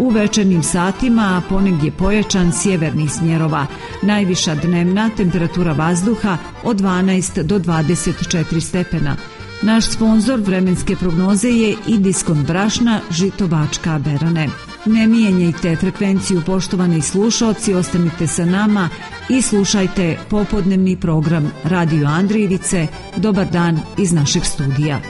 U večernjim satima, a ponegdje pojačan sjevernih smjerova. Najviša dnevna temperatura vazduha od 12 do 24 stepena. Naš sponzor vremenske prognoze je i diskont brašna Žito Bačka Berane. Ne mijenjajte frekvenciju, poštovani slušaoci, ostanite sa nama i slušajte popodnevni program Radio Andrijevice. Dobar dan iz našeg studija.